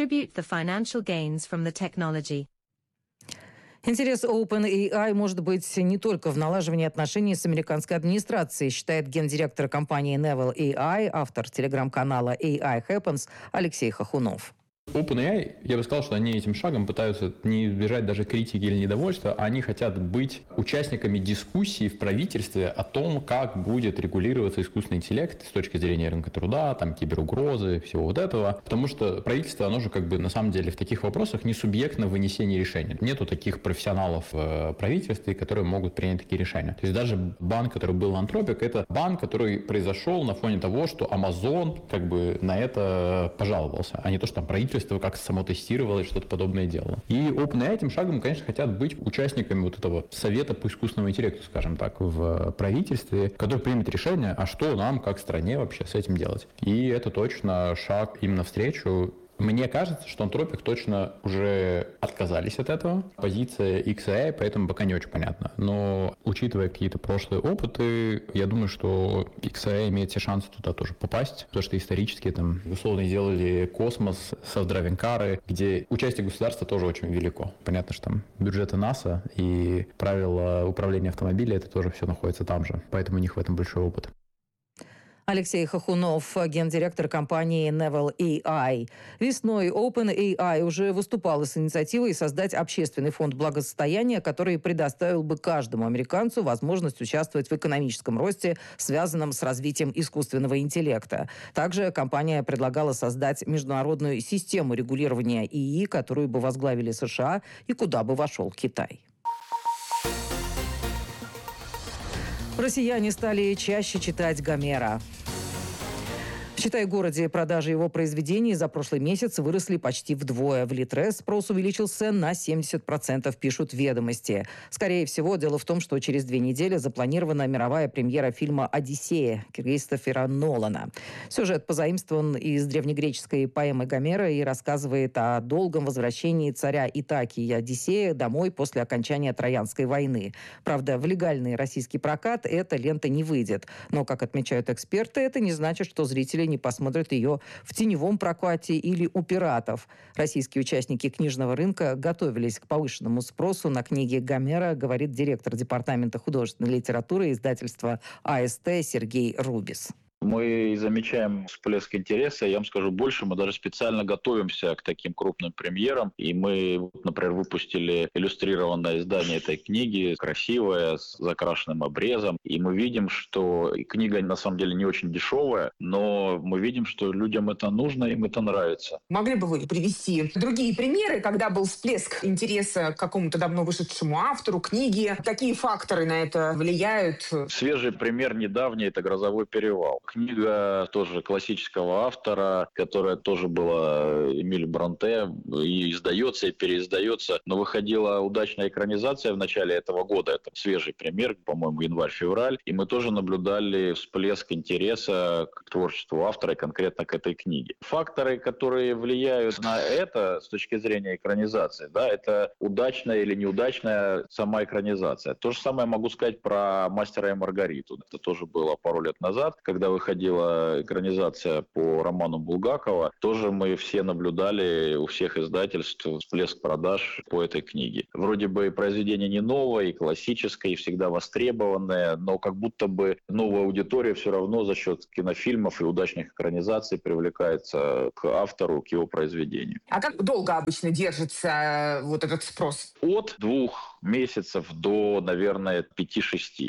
Интерес OpenAI может быть не только в налаживании отношений с американской администрацией, считает гендиректор компании Neville AI, автор телеграм-канала AI Happens Алексей Хохунов.
OpenAI, я бы сказал, что они этим шагом пытаются не избежать даже критики или недовольства, а они хотят быть участниками дискуссии в правительстве о том, как будет регулироваться искусственный интеллект с точки зрения рынка труда, там, киберугрозы, всего вот этого. Потому что правительство, оно же как бы на самом деле в таких вопросах не субъектно вынесения решений. Нету таких профессионалов в правительстве, которые могут принять такие решения. То есть даже банк, который был Anthropic, это банк, который произошел на фоне того, что Amazon как бы на это пожаловался, а не то, что там правительство как-то само тестировало и что-то подобное делало. И OpenAI этим шагом, конечно, хотят быть участниками вот этого совета по искусственному интеллекту, скажем так, в правительстве, который примет решение, а что нам, как стране, вообще с этим делать. И это точно шаг им навстречу. Мне кажется, что Anthropic точно уже отказались от этого. Позиция XAI, поэтому пока не очень понятно. Но учитывая какие-то прошлые опыты, я думаю, что XAI имеет все шансы туда тоже попасть. Потому что исторически там условно делали космос, self-driving кары, где участие государства тоже очень велико. Понятно, что там бюджеты НАСА и правила управления автомобилем, это тоже все находится там же. Поэтому у них в этом большой опыт.
Алексей Хохунов, гендиректор компании Neville AI. Весной OpenAI уже выступала с инициативой создать общественный фонд благосостояния, который предоставил бы каждому американцу возможность участвовать в экономическом росте, связанном с развитием искусственного интеллекта. Также компания предлагала создать международную систему регулирования ИИ, которую бы возглавили США и куда бы вошел Китай. Россияне стали чаще читать Гомера. В Читай-городе продажи его произведений за прошлый месяц выросли почти вдвое. В Литре спрос увеличился на 70%, пишут «Ведомости». Скорее всего, дело в том, что через 2 недели запланирована мировая премьера фильма «Одиссея» Кристофера Нолана. Сюжет позаимствован из древнегреческой поэмы Гомера и рассказывает о долгом возвращении царя Итаки и Одиссея домой после окончания Троянской войны. Правда, в легальный российский прокат эта лента не выйдет. Но, как отмечают эксперты, это не значит, что зрители не посмотрят ее в теневом прокате или у пиратов. Российские участники книжного рынка готовились к повышенному спросу на книги Гомера, говорит директор департамента художественной литературы издательства АСТ Сергей Рубис.
Мы замечаем всплеск интереса. Я вам скажу больше, мы даже специально готовимся к таким крупным премьерам. И мы, например, выпустили иллюстрированное издание этой книги, красивое, с закрашенным обрезом. И мы видим, что книга на самом деле не очень дешевая, но мы видим, что людям это нужно, им это нравится.
Могли бы вы привести другие примеры, когда был всплеск интереса к какому-то давно вышедшему автору, книге? Какие факторы на это влияют?
Свежий пример недавний – это «Грозовой перевал». Книга тоже классического автора, которая тоже была Эмиль Бронте, и издается, и переиздается. Но выходила удачная экранизация в начале этого года. Это свежий пример, по-моему, январь-февраль. И мы тоже наблюдали всплеск интереса к творчеству автора и конкретно к этой книге. Факторы, которые влияют на это с точки зрения экранизации, да, это удачная или неудачная сама экранизация. То же самое могу сказать про «Мастера и Маргариту». Это тоже было пару лет назад, когда выходила экранизация по роману Булгакова. Тоже мы все наблюдали у всех издательств всплеск продаж по этой книге. Вроде бы произведение не новое, и классическое, и всегда востребованное, но как будто бы новая аудитория все равно за счет кинофильмов и удачных экранизаций привлекается к автору, к его произведению.
А как долго обычно держится вот этот спрос?
От 2 месяцев до, наверное, 5-6.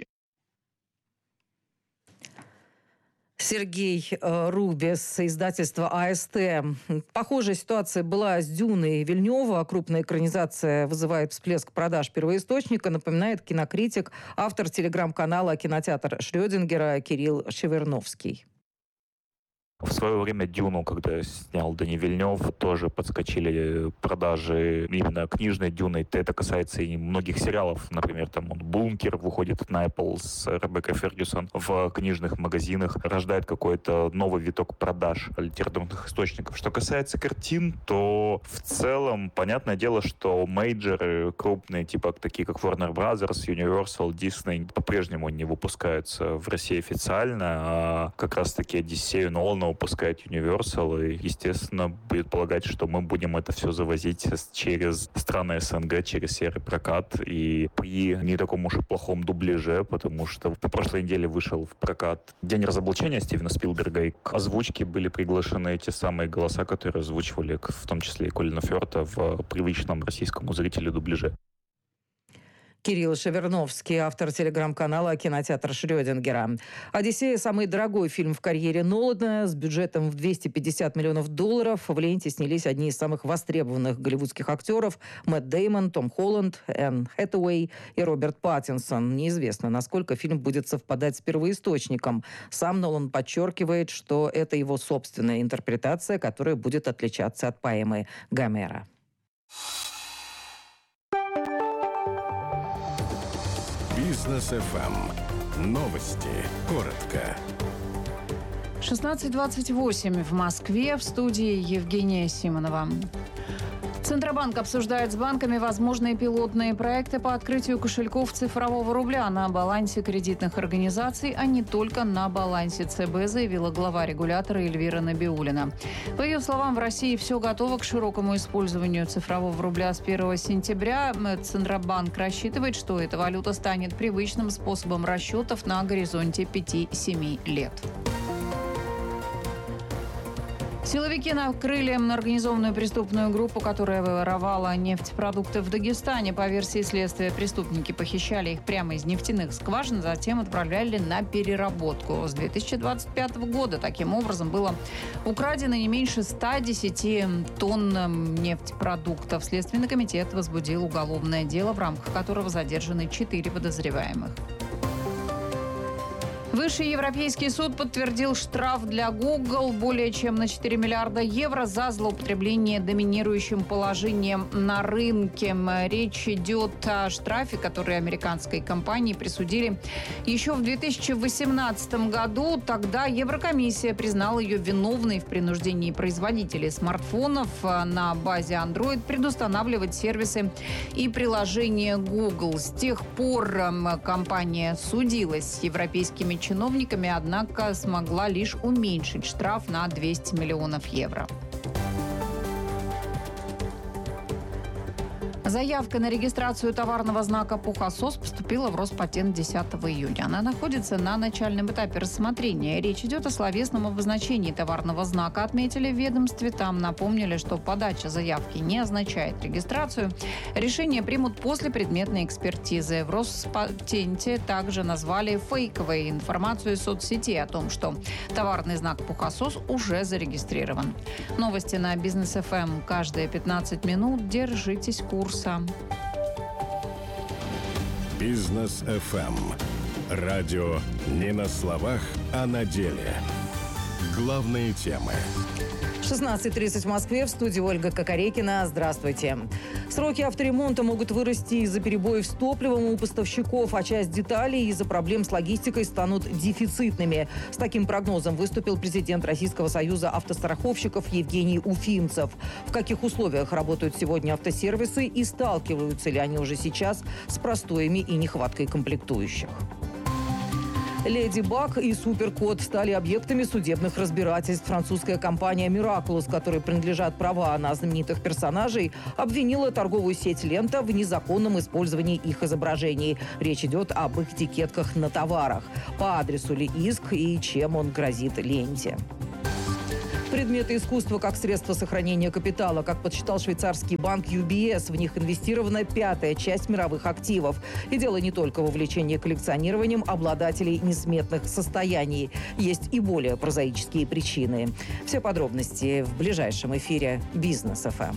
Сергей Рубис, издательство АСТ. Похожая ситуация была с «Дюной» Вильнёва. Крупная экранизация вызывает всплеск продаж первоисточника, напоминает кинокритик, автор телеграм-канала «Кинотеатр Шрёдингера» Кирилл Шеверновский.
В свое время «Дюну», когда снял Дени Вильнёв, тоже подскочили продажи именно книжной «Дюны». Это касается и многих сериалов. Например, там «Бункер» выходит на Apple с Ребеккой Фергюсон в книжных магазинах. Рождает какой-то новый виток продаж литературных источников. Что касается картин, то в целом, понятное дело, что мейджоры крупные, типа такие как Warner Brothers, Universal, Disney, по-прежнему не выпускаются в России официально, а как раз-таки «Одиссею» Нолана выпускает Universal, и, естественно, будет полагать, что мы будем это все завозить через страны СНГ, через серый прокат, и при не таком уж и плохом дубляже, потому что в прошлой неделе вышел в прокат «День разоблачения» Стивена Спилберга, и к озвучке были приглашены те самые голоса, которые озвучивали, в том числе и Колина Фёрта, в привычном российскому зрителю дубляже.
Кирилл Шеверновский, автор телеграм-канала «Кинотеатр Шрёдингера». «Одиссея» – самый дорогой фильм в карьере Нолана. С бюджетом в $250 миллионов. В ленте снялись одни из самых востребованных голливудских актеров – Мэтт Дэймон, Том Холланд, Энн Хэтэуэй и Роберт Паттинсон. Неизвестно, насколько фильм будет совпадать с первоисточником. Сам Нолан подчеркивает, что это его собственная интерпретация, которая будет отличаться от поэмы Гомера.
Бизнес ФМ. Новости. Коротко.
16:28 в Москве. В студии Евгения Симонова. Центробанк обсуждает с банками возможные пилотные проекты по открытию кошельков цифрового рубля на балансе кредитных организаций, а не только на балансе ЦБ, заявила глава регулятора Эльвира Набиуллина. По ее словам, в России все готово к широкому использованию цифрового рубля с 1 сентября. Центробанк рассчитывает, что эта валюта станет привычным способом расчетов на горизонте 5-7 лет. Силовики накрыли организованную преступную группу, которая воровала нефтепродукты в Дагестане. По версии следствия, преступники похищали их прямо из нефтяных скважин, затем отправляли на переработку. С 2025 года таким образом было украдено не меньше 110 тонн нефтепродуктов. Следственный комитет возбудил уголовное дело, в рамках которого задержаны 4 подозреваемых. Высший европейский суд подтвердил штраф для Google более чем на 4 миллиарда евро за злоупотребление доминирующим положением на рынке. Речь идет о штрафе, который американской компании присудили еще в 2018 году. Тогда Еврокомиссия признала ее виновной в принуждении производителей смартфонов на базе Android предустанавливать сервисы и приложения Google. С тех пор компания судилась с европейскими чиновниками, однако смогла лишь уменьшить штраф на 200 миллионов евро. Заявка на регистрацию товарного знака «Пухосос» поступила в Роспатент 10 июня. Она находится на начальном этапе рассмотрения. Речь идет о словесном обозначении товарного знака, отметили в ведомстве. Там напомнили, что подача заявки не означает регистрацию. Решение примут после предметной экспертизы. В Роспатенте также назвали фейковой информацию из соцсетей о том, что товарный знак «Пухосос» уже зарегистрирован. Новости на Бизнес ФМ. Каждые 15 минут держитесь курса.
Бизнес ФМ. Радио не на словах, а на деле. Главные темы.
16:30 в Москве. В студии Ольга Кокорекина. Здравствуйте. Сроки авторемонта могут вырасти из-за перебоев с топливом у поставщиков, а часть деталей из-за проблем с логистикой станут дефицитными. С таким прогнозом выступил президент Российского союза автостраховщиков Евгений Уфимцев. В каких условиях работают сегодня автосервисы и сталкиваются ли они уже сейчас с простоями и нехваткой комплектующих? «Леди Баг» и «Суперкот» стали объектами судебных разбирательств. Французская компания «Miraculous», которой принадлежат права на знаменитых персонажей, обвинила торговую сеть «Лента» в незаконном использовании их изображений. Речь идет об их этикетках на товарах. По адресу ли иск и чем он грозит «Ленте». Предметы искусства как средство сохранения капитала. Как подсчитал швейцарский банк UBS, в них инвестирована 1/5 часть мировых активов. И дело не только в увлечении коллекционированием обладателей несметных состояний. Есть и более прозаические причины. Все подробности в ближайшем эфире «Бизнес ФМ».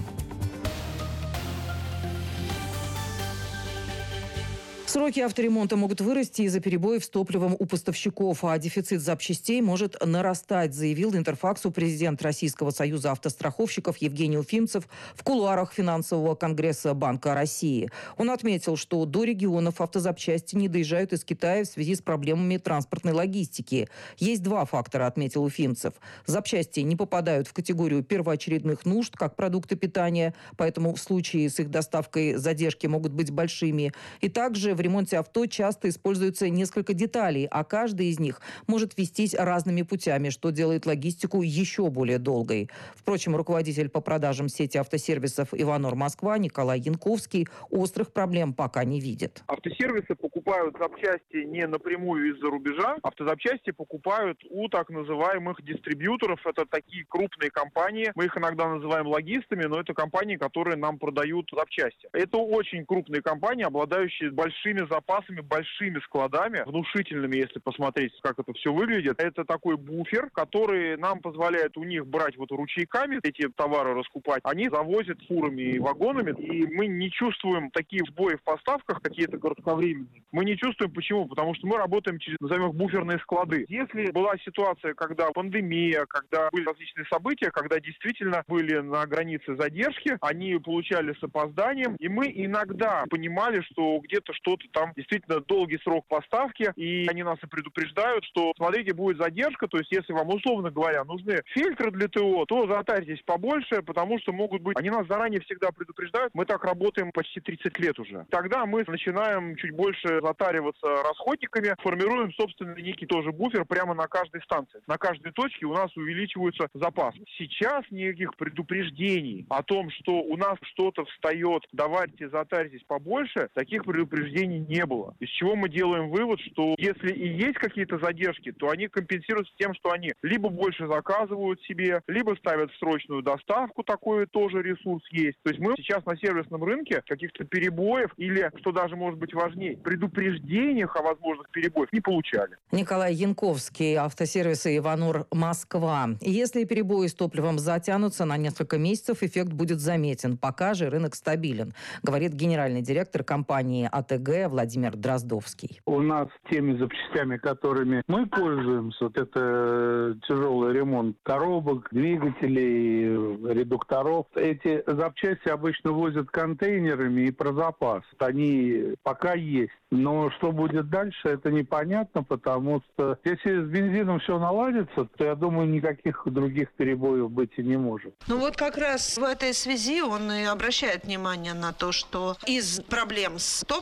Сроки авторемонта могут вырасти из-за перебоев с топливом у поставщиков, а дефицит запчастей может нарастать, заявил Интерфаксу президент Российского союза автостраховщиков Евгений Уфимцев в кулуарах финансового конгресса Банка России. Он отметил, что до регионов автозапчасти не доезжают из Китая в связи с проблемами транспортной логистики. Есть два фактора, отметил Уфимцев. Запчасти не попадают в категорию первоочередных нужд, как продукты питания, поэтому в случае с их доставкой задержки могут быть большими. И также в ремонте авто часто используются несколько деталей, а каждая из них может вестись разными путями, что делает логистику еще более долгой. Впрочем, руководитель по продажам сети автосервисов «Иванор Москва» Николай Янковский острых проблем пока не видит.
Автосервисы покупают запчасти не напрямую из-за рубежа. Автозапчасти покупают у так называемых дистрибьюторов. Это такие крупные компании. Мы их иногда называем логистами, но это компании, которые нам продают запчасти. Это очень крупные компании, обладающие большими запасами, большими складами, внушительными, если посмотреть, как это все выглядит. Это такой буфер, который нам позволяет у них брать вот ручейками эти товары раскупать. Они завозят фурами и вагонами, и мы не чувствуем такие сбои в поставках, какие-то кратковременные. Мы не чувствуем. Почему? Потому что мы работаем через, назовем их, буферные склады. Если была ситуация, когда пандемия, когда были различные события, когда действительно были на границе задержки, они получали с опозданием, и мы иногда понимали, что где-то что-то там действительно долгий срок поставки, и они нас и предупреждают, что, смотрите, будет задержка, то есть если вам, условно говоря, нужны фильтры для ТО, то затарьтесь побольше, потому что могут быть... Они нас заранее всегда предупреждают, мы так работаем почти 30 лет уже. Тогда мы начинаем чуть больше затариваться расходниками, формируем собственный некий тоже буфер прямо на каждой станции. На каждой точке у нас увеличивается запас. Сейчас никаких предупреждений о том, что у нас что-то встает, давайте затарьтесь побольше, таких предупреждений не было. Из чего мы делаем вывод, что если и есть какие-то задержки, то они компенсируются тем, что они либо больше заказывают себе, либо ставят срочную доставку, такой тоже ресурс есть. То есть мы сейчас на сервисном рынке каких-то перебоев или, что даже может быть важнее, предупреждениях о возможных перебоях не получали.
Николай Янковский, автосервисы «Иванор Москва». Если перебои с топливом затянутся на несколько месяцев, эффект будет заметен. Пока же рынок стабилен, говорит генеральный директор компании АТГ Владимир Дроздовский.
У нас теми запчастями, которыми мы пользуемся, вот это тяжелый ремонт коробок, двигателей, редукторов. Эти запчасти обычно возят контейнерами и про запас. Они пока есть. Но что будет дальше, это непонятно, потому что если с бензином все наладится, то, я думаю, никаких других перебоев быть и не может.
Ну вот как раз в этой связи он и обращает внимание на то, что из проблем с топливом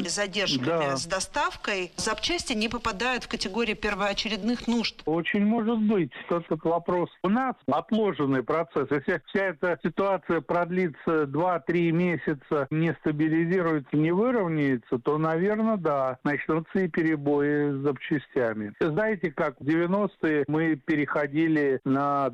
задержками с доставкой, запчасти не попадают в категорию первоочередных нужд?
Очень может быть этот вопрос. У нас отложенный процесс. Если вся эта ситуация продлится 2-3 месяца, не стабилизируется, не выровняется, то, наверное, да, начнутся и перебои с запчастями. Знаете, как в 90-е мы переходили на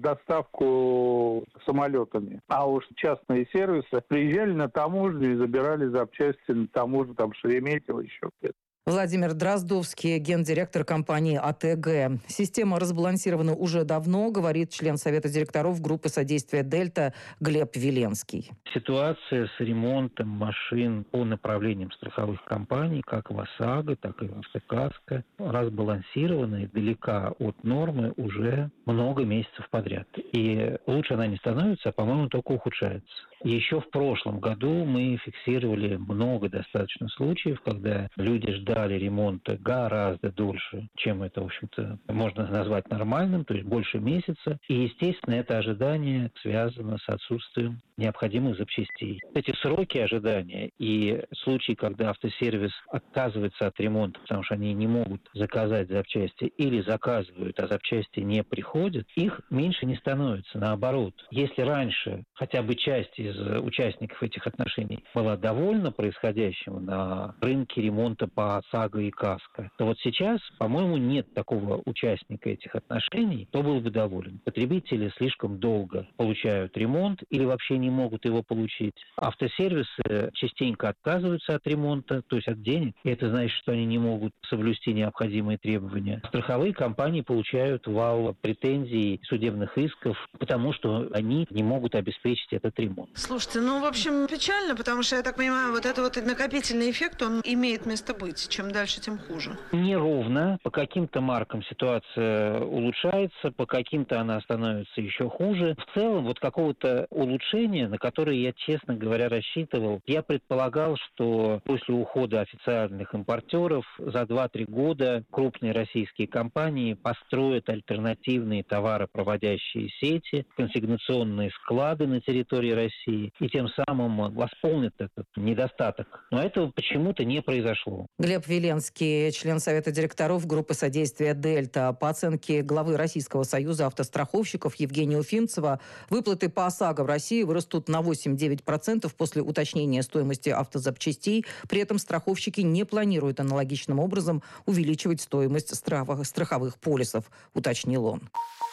доставку самолетами, а уж частные сервисы приезжали на таможню и забирали запчасти на таможню, там Шереметьево, еще где-то.
Владимир Дроздовский, гендиректор компании АТГ. Система разбалансирована уже давно, говорит член Совета директоров группы содействия «Дельта» Глеб Веленский.
Ситуация с ремонтом машин по направлениям страховых компаний, как в ОСАГО, так и в Автокаско, разбалансирована и далека от нормы уже много месяцев подряд. И лучше она не становится, а, по-моему, только ухудшается. Еще в прошлом году мы фиксировали много достаточно случаев, когда люди ждали ремонта гораздо дольше, чем это, в общем-то, можно назвать нормальным, то есть больше месяца. И, естественно, это ожидание связано с отсутствием необходимых запчастей. Эти сроки ожидания и случаи, когда автосервис отказывается от ремонта, потому что они не могут заказать запчасти или заказывают, а запчасти не приходят, их меньше не становится. Наоборот, если раньше хотя бы часть из участников этих отношений была довольна происходящим на рынке ремонта по ОСАГО и КАСКО, то вот сейчас, по-моему, нет такого участника этих отношений, кто был бы доволен. Потребители слишком долго получают ремонт или вообще не могут его получить. Автосервисы частенько отказываются от ремонта, то есть от денег, и это значит, что они не могут соблюсти необходимые требования. Страховые компании получают вал претензий, судебных исков, потому что они не могут обеспечить этот ремонт.
Слушайте, в общем, печально, потому что, я так понимаю, вот этот вот накопительный эффект, он имеет место быть. Чем дальше, тем хуже.
Неровно. По каким-то маркам ситуация улучшается, по каким-то она становится еще хуже. В целом, вот какого-то улучшения, на которое я, честно говоря, рассчитывал, я предполагал, что после ухода официальных импортеров за 2-3 года крупные российские компании построят альтернативные товаропроводящие сети, консигнационные склады на территории России и тем самым восполнят этот недостаток. Но этого почему-то не произошло.
Глеб Веленский, член Совета директоров группы содействия «Дельта». По оценке главы Российского союза автостраховщиков Евгения Уфимцева, выплаты по ОСАГО в России вырастут на 8-9% после уточнения стоимости автозапчастей. При этом страховщики не планируют аналогичным образом увеличивать стоимость страховых полисов, уточнил он.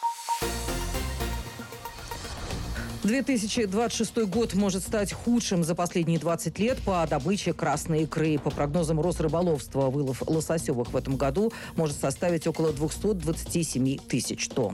2026 год может стать худшим за последние 20 лет по добыче красной икры. По прогнозам Росрыболовства, вылов лососевых в этом году может составить около 227 тысяч тонн.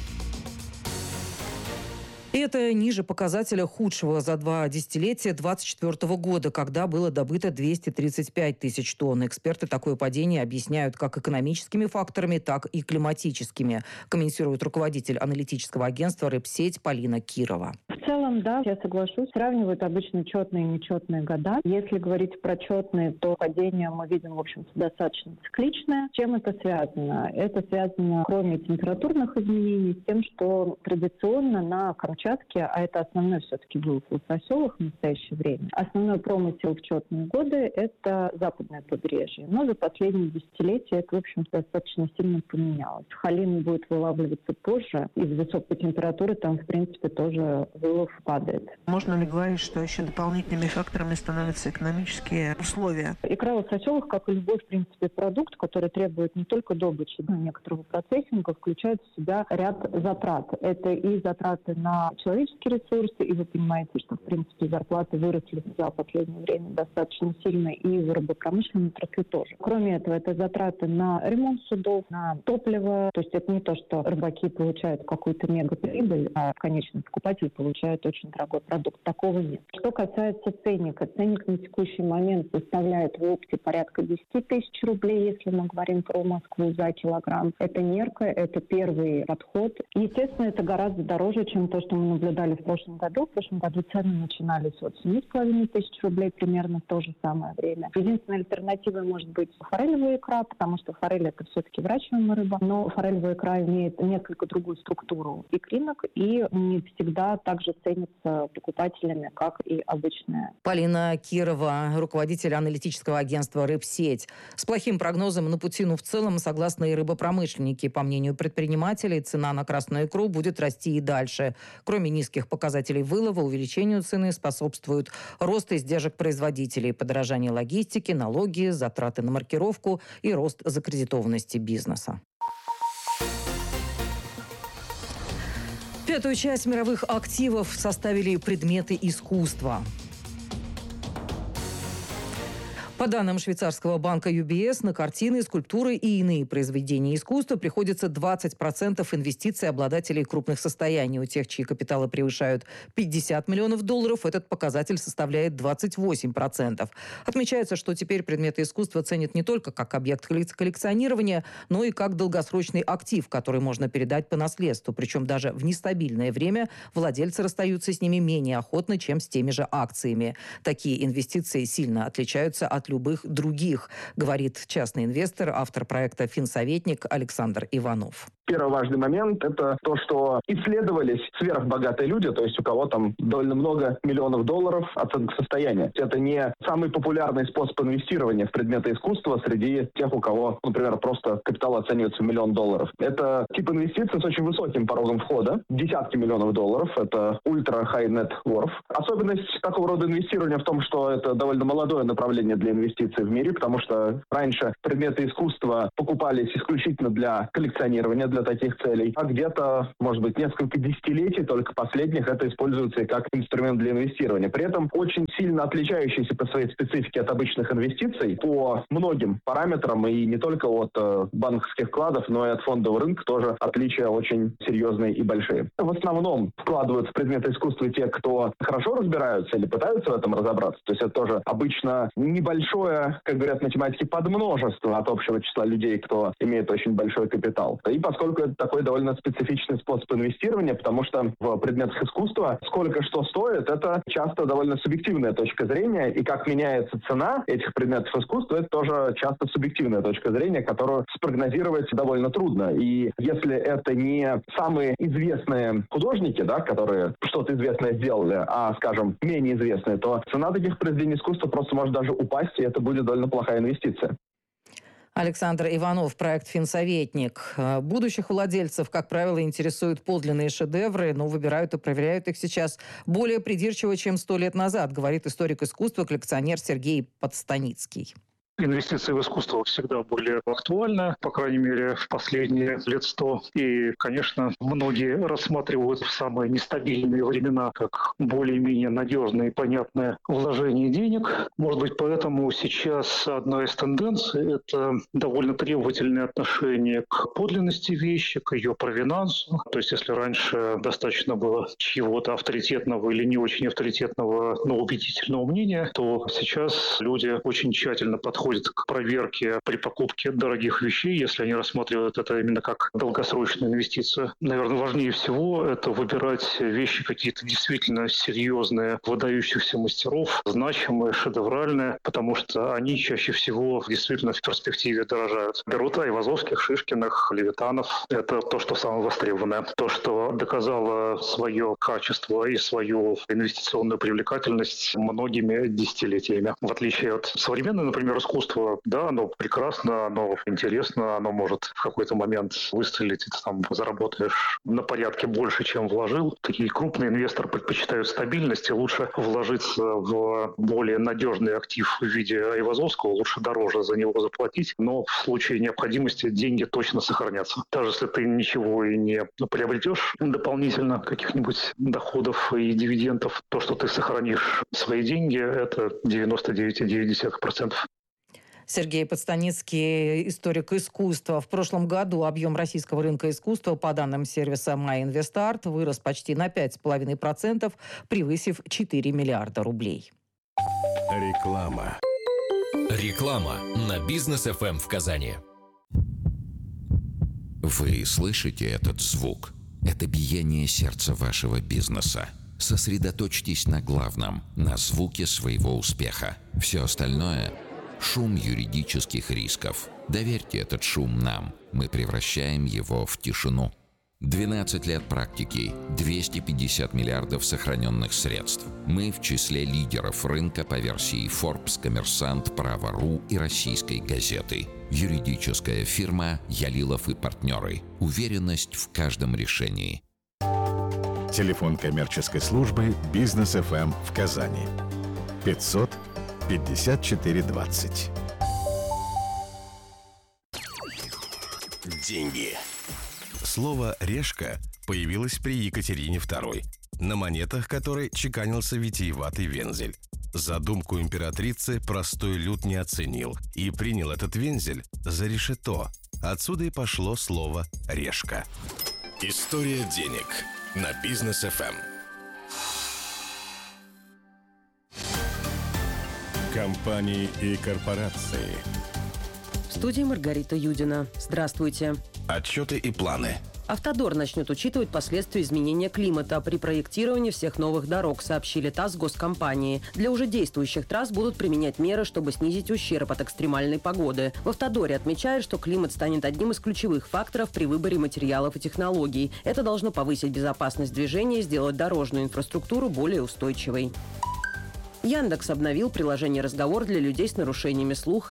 Это ниже показателя худшего за 2 десятилетия 2024 года, когда было добыто 235 тысяч тонн. Эксперты такое падение объясняют как экономическими факторами, так и климатическими, комментирует руководитель аналитического агентства «Рыбсеть» Полина Кирова.
В целом, да, я соглашусь. Сравнивают обычно четные и нечетные года. Если говорить про четные, то падение мы видим, в общем-то, достаточно цикличное. Чем это связано? Это связано, кроме температурных изменений, с тем, что традиционно на Камчатке, а это основной все-таки вылов лососевых в настоящее время, основной промысел в четные годы – это западное побережье. Но за последние десятилетия это, в общем-то, достаточно сильно поменялось. Халин будет вылавливаться позже. Из-за высокой температуры там, в принципе, тоже вылов падает.
Можно ли говорить, что еще дополнительными факторами становятся экономические условия?
Икра лососевых, как и любой, в принципе, продукт, который требует не только добычи, но и некоторого процессинга, включает в себя ряд затрат. Это и затраты на человеческие ресурсы, и вы понимаете, что, в принципе, зарплаты выросли за последнее время достаточно сильно, и в рыбопромышленной отрасли тоже. Кроме этого, это затраты на ремонт судов, на топливо. То есть это не то, что рыбаки получают какую-то мегаприбыль, а конечный покупатель получает очень дорогой продукт. Такого нет. Что касается ценника, ценник на текущий момент составляет в опте порядка 10 тысяч рублей, если мы говорим про Москву, за килограмм. Это мерка, это первый подход. Естественно, это гораздо дороже, чем то, что мы наблюдали в прошлом году. В прошлом году цены начинались от 7,5 тысяч рублей примерно в то же самое время. Единственной альтернативой может быть форелевая икра, потому что форель – это все-таки выращиваемая рыба, но форелевая икра имеет несколько другую структуру икринок и не всегда также ценится покупателями, как и обычная.
Полина Кирова, руководитель аналитического агентства «Рыбсеть». С плохим прогнозом на путину в целом согласны и рыбопромышленники. По мнению предпринимателей, цена на красную икру будет расти и дальше. Кроме низких показателей вылова, увеличению цены способствуют рост издержек производителей, подорожание логистики, налоги, затраты на маркировку и рост закредитованности бизнеса. Пятую часть мировых активов составили предметы искусства. По данным швейцарского банка UBS, на картины, скульптуры и иные произведения искусства приходится 20% инвестиций обладателей крупных состояний. У тех, чьи капиталы превышают $50 миллионов, этот показатель составляет 28%. Отмечается, что теперь предметы искусства ценят не только как объект коллекционирования, но и как долгосрочный актив, который можно передать по наследству. Причем даже в нестабильное время владельцы расстаются с ними менее охотно, чем с теми же акциями. Такие инвестиции сильно отличаются от любых других, говорит частный инвестор, автор проекта «Финсоветник» Александр Иванов.
Первый важный момент – это то, что исследовались сверхбогатые люди, то есть у кого там довольно много миллионов долларов оценка состояния. Это не самый популярный способ инвестирования в предметы искусства среди тех, у кого, например, просто капитал оценивается в $1 миллион. Это тип инвестиций с очень высоким порогом входа, десятки миллионов долларов, это ультра-high net worth. Особенность такого рода инвестирования в том, что это довольно молодое направление для инвестиций в мире, потому что раньше предметы искусства покупались исключительно для коллекционирования, для таких целей, а где-то, может быть, несколько десятилетий, только последних, это используется и как инструмент для инвестирования. При этом очень сильно отличающийся по своей специфике от обычных инвестиций по многим параметрам, и не только от банковских вкладов, но и от фондового рынка тоже отличия очень серьезные и большие. В основном вкладывают в предметы искусства те, кто хорошо разбираются или пытаются в этом разобраться. То есть это тоже обычно небольшое, как говорят математики, подмножество от общего числа людей, кто имеет очень большой капитал. И поскольку это такой довольно специфичный способ инвестирования, потому что в предметах искусства сколько что стоит, это часто довольно субъективная точка зрения, и как меняется цена этих предметов искусства, это тоже часто субъективная точка зрения, которую спрогнозировать довольно трудно. И если это не самые известные художники, да, которые что-то известное сделали, а, скажем, менее известные, то цена таких произведений искусства просто может даже упасть, и это будет довольно плохая инвестиция.
Александр Иванов, проект «Финсоветник». Будущих владельцев, как правило, интересуют подлинные шедевры, но выбирают и проверяют их сейчас более придирчиво, чем 100 лет назад, говорит историк искусства, коллекционер Сергей Подстаницкий.
Инвестиции в искусство всегда были актуальны, по крайней мере, в последние лет 100. И, конечно, многие рассматривают в самые нестабильные времена как более-менее надежное и понятное вложение денег. Может быть, поэтому сейчас одна из тенденций – это довольно требовательное отношение к подлинности вещи, к ее провинансу. То есть, если раньше достаточно было чьего-то авторитетного или не очень авторитетного, но убедительного мнения, то сейчас люди очень тщательно подходят к проверке при покупке дорогих вещей, если они рассматривают это именно как долгосрочную инвестицию. Наверное, важнее всего это выбирать вещи какие-то действительно серьезные, выдающихся мастеров, значимые, шедевральные, потому что они чаще всего действительно в перспективе дорожают. Берут Айвазовских, Шишкиных, Левитанов. Это то, что самое востребованное. То, что доказало свое качество и свою инвестиционную привлекательность многими десятилетиями. В отличие от современной, например, искусства, да, оно прекрасно, оно интересно, оно может в какой-то момент выстрелить, и ты там заработаешь на порядке больше, чем вложил. Такие крупные инвесторы предпочитают стабильность, и лучше вложиться в более надежный актив в виде Айвазовского, лучше дороже за него заплатить, но в случае необходимости деньги точно сохранятся. Даже если ты ничего и не приобретешь дополнительно каких-нибудь доходов и дивидендов, то, что ты сохранишь свои деньги, это 99,9%.
Сергей Подстаницкий, историк искусства. В прошлом году объем российского рынка искусства, по данным сервиса MyInvestArt, вырос почти на 5,5%, превысив 4 миллиарда рублей.
Реклама.
Реклама на Бизнес ФМ в Казани. Вы слышите этот звук?
– это биение сердца вашего бизнеса. Сосредоточьтесь на главном, на звуке своего успеха. Все остальное – шум юридических рисков. Доверьте этот шум нам. Мы превращаем его в тишину. 12 лет практики, 250 миллиардов сохраненных средств. Мы в числе лидеров рынка по версии Forbes, Коммерсант, Право.ру и Российской газеты. Юридическая фирма «Ялилов и партнеры». Уверенность в каждом решении.
Телефон коммерческой службы «Бизнес ФМ» в Казани. 500 54 20.
Деньги. Слово «решка» появилось при Екатерине II, на монетах которой чеканился витиеватый вензель. Задумку императрицы простой люд не оценил и принял этот вензель за решето. Отсюда и пошло слово «решка». История денег на Бизнес ФМ.
Компании и корпорации.
В студии Маргарита Юдина. Здравствуйте.
Отчеты и планы.
«Автодор» начнет учитывать последствия изменения климата при проектировании всех новых дорог, сообщили ТАСС госкомпании. Для уже действующих трасс будут применять меры, чтобы снизить ущерб от экстремальной погоды. В «Автодоре» отмечают, что климат станет одним из ключевых факторов при выборе материалов и технологий. Это должно повысить безопасность движения и сделать дорожную инфраструктуру более устойчивой. Яндекс обновил приложение «Разговор» для людей с нарушениями слуха